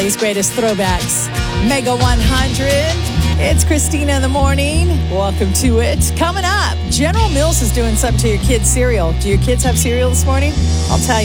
These greatest throwbacks. Mega 100. It's Christina in the morning. Welcome to it. Coming up, General Mills is doing something to your kids' cereal. Do your kids have cereal this morning? I'll tell you.